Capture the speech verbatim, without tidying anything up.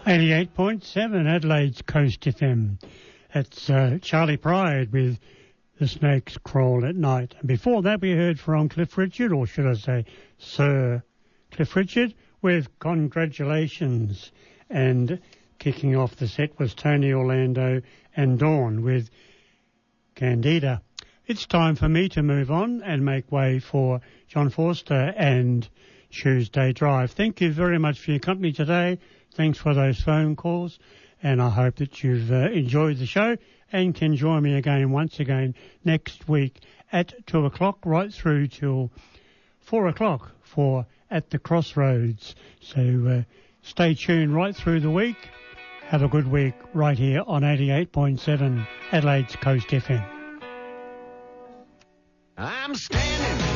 eighty-eight point seven Adelaide's Coast F M. It's uh, Charlie Pride with The Snakes Crawl at Night. And before that we heard from Cliff Richard, or should I say Sir Cliff Richard, with Congratulations. And kicking off the set was Tony Orlando and Dawn with Candida. It's time for me to move on and make way for John Forster and Tuesday Drive. Thank you very much for your company today. Thanks for those phone calls, and I hope that you've uh, enjoyed the show and can join me again once again next week at two o'clock right through till four o'clock for At the Crossroads. So uh, stay tuned right through the week. Have a good week right here on eighty-eight point seven Adelaide's Coast F M. I'm standing